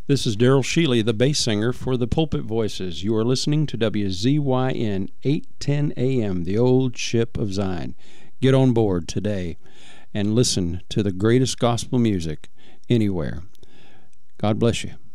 This is Daryl Shealy, the bass singer for the Pulpit Voices. You are listening to WZYN 810 AM, the old ship of Zion. Get on board today and listen to the greatest gospel music anywhere. God bless you.